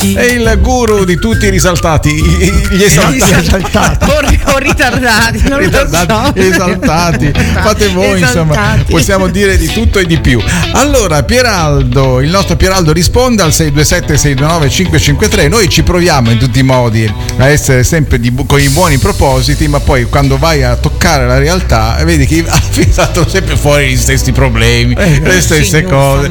risaltati. È il guru di tutti i risaltati, gli esaltati. O ritardati, non Ritardati, lo so. esaltati. Fate voi, insomma, possiamo dire di tutto e di più. Allora, Pieraldo, il nostro Pieraldo risponde al 627-629-553. Noi ci proviamo in tutti i modi a essere sempre con i buoni propositi, ma poi quando vai a toccare la realtà vedi che alla fine stanno sempre fuori gli stessi problemi, le stesse cose.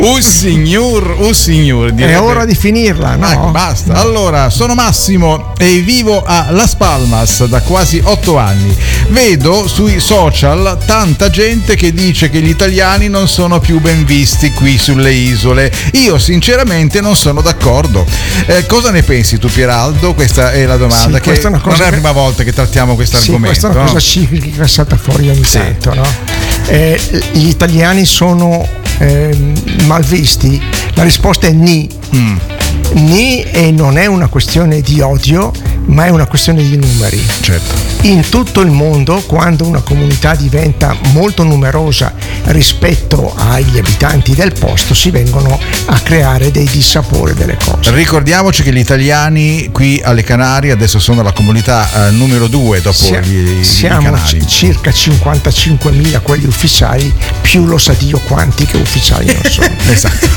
Signor, è ora di finirla, no? Basta. Allora, sono Massimo e vivo a Las Palmas da quasi 8 anni. Vedo sui social tanta gente che dice che gli italiani non sono più ben visti qui sulle isole. Io sinceramente non sono d'accordo. Cosa ne pensi tu, Pieraldo? Questa è la domanda. Sì, che non è la prima volta che trattiamo questo argomento. Questa è una cosa ciclica che è stata fuori ogni tanto, no? Gli italiani sono mal visti? La risposta è ni. Ni, e non è una questione di odio, ma è una questione di numeri. Certo. In tutto il mondo, quando una comunità diventa molto numerosa rispetto agli abitanti del posto, si vengono a creare dei dissapori delle cose. Ricordiamoci che gli italiani qui alle Canarie adesso sono la comunità numero 2 dopo siamo i Canari. Circa 55.000 quelli ufficiali, più lo sa Dio quanti che ufficiali non sono. Esatto.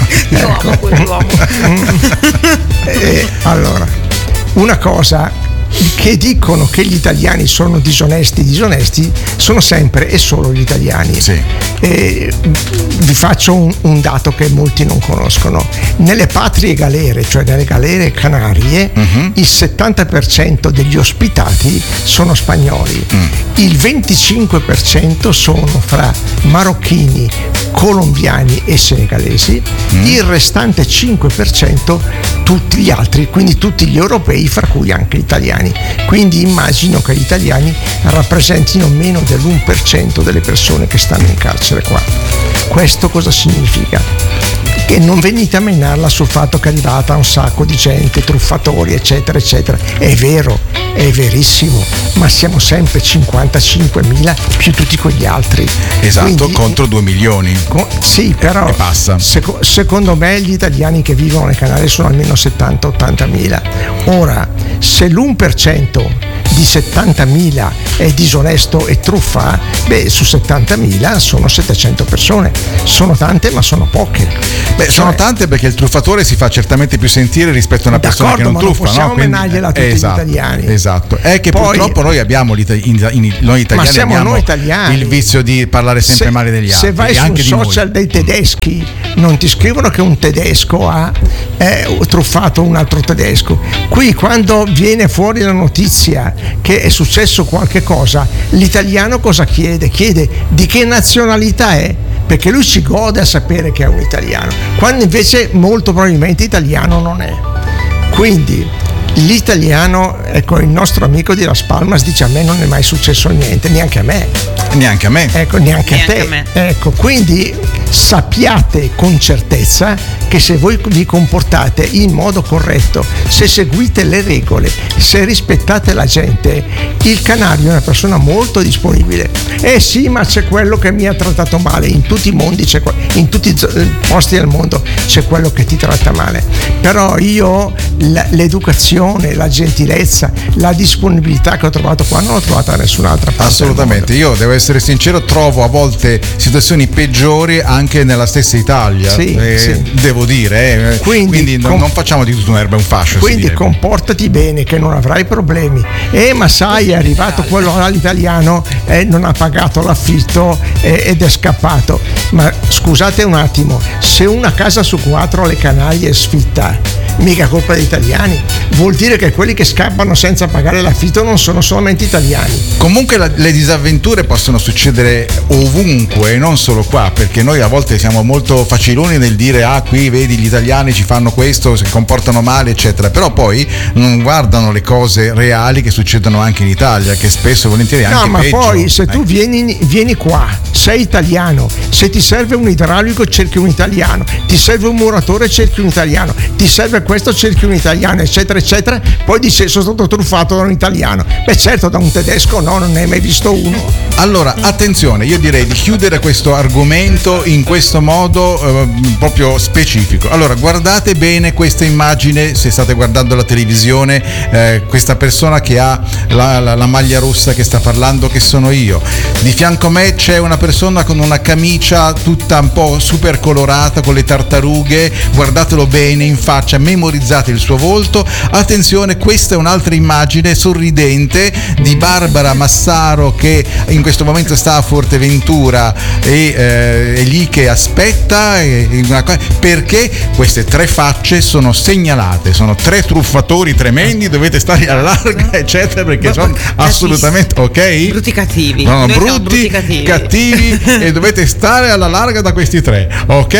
Allora, una cosa che dicono che gli italiani sono disonesti sono sempre e solo gli italiani. Sì. Vi faccio un dato che molti non conoscono. Nelle patrie galere, cioè nelle galere canarie, il 70% degli ospitati sono spagnoli, il 25% sono fra marocchini, colombiani e senegalesi, il restante 5% tutti gli altri, quindi tutti gli europei, fra cui anche gli italiani. Quindi immagino che gli italiani rappresentino meno dell'1% delle persone che stanno in carcere qua. Questo cosa significa? Che non venite a menarla sul fatto che è arrivata un sacco di gente, truffatori, eccetera, eccetera. È vero, è verissimo, ma siamo sempre 55.000 più tutti quegli altri. Esatto, quindi, contro 2 milioni. Sì, però e passa. Secondo me gli italiani che vivono alle Canarie sono almeno 70-80.000. Ora, se l'1% di 70.000 è disonesto e truffa, su 70.000 sono 700 persone. Sono tante, ma sono poche. Sono tante perché il truffatore si fa certamente più sentire rispetto a una persona che non truffa. Non possiamo menargliela a tutti gli italiani. Esatto. È che poi, purtroppo noi abbiamo noi italiani abbiamo noi italiani il vizio di parlare sempre male degli altri. Se vai anche sul social dei tedeschi, non ti scrivono che un tedesco ha truffato un altro tedesco. Qui, quando viene fuori la notizia che è successo qualche cosa, l'italiano cosa chiede? Chiede di che nazionalità è, perché lui si gode a sapere che è un italiano, quando invece molto probabilmente italiano non è. Quindi l'italiano, ecco, il nostro amico di Las Palmas dice: a me non è mai successo niente, neanche a me. Ecco, neanche a te. Ecco, quindi sappiate con certezza che se voi vi comportate in modo corretto, se seguite le regole, se rispettate la gente, il canario è una persona molto disponibile. Sì, ma c'è quello che mi ha trattato male. In tutti i mondi in tutti i posti del mondo c'è quello che ti tratta male. Però io l'educazione, la gentilezza, la disponibilità che ho trovato qua non l'ho trovata da nessun'altra parte. Assolutamente. Io devo essere sincero, trovo a volte situazioni peggiori anche nella stessa Italia. Sì. Devo dire. Quindi non facciamo di tutto un'erba un fascio. Quindi comportati bene, che non avrai problemi. Ma sai, è arrivato quello all'italiano, non ha pagato l'affitto ed è scappato. Ma scusate un attimo, se una casa su 4 alle Canarie è sfitta, mica colpa degli italiani. Vuol dire che quelli che scappano senza pagare l'affitto non sono solamente italiani. Comunque le disavventure possono succedere ovunque, non solo qua, perché noi a volte siamo molto faciloni nel dire: qui vedi gli italiani ci fanno questo, si comportano male, eccetera, però poi non guardano le cose reali che succedono anche in Italia, che spesso e volentieri anche peggio. Ma poi se tu vieni qua, sei italiano, se ti serve un idraulico cerchi un italiano, ti serve un muratore cerchi un italiano, ti serve questo cerchi un italiano, eccetera eccetera, poi dice sono stato truffato da un italiano. Beh certo, da un tedesco no, non ne hai mai visto uno. Allora, attenzione, io direi di chiudere questo argomento in questo modo proprio specifico. Allora, guardate bene questa immagine, se state guardando la televisione, questa persona che ha la maglia rossa che sta parlando, che sono io. Di fianco a me c'è una persona con una camicia tutta un po' super colorata, con le tartarughe, guardatelo bene in faccia, memorizzate il suo volto. Attenzione, questa è un'altra immagine sorridente di Barbara Massaro che in questo momento sta a Forteventura e è lì che aspetta, perché queste tre facce sono segnalate, sono tre truffatori tremendi, dovete stare alla larga eccetera, perché sono assolutamente ok, brutti cattivi, no, brutti cattivi e dovete stare alla larga da questi tre, ok?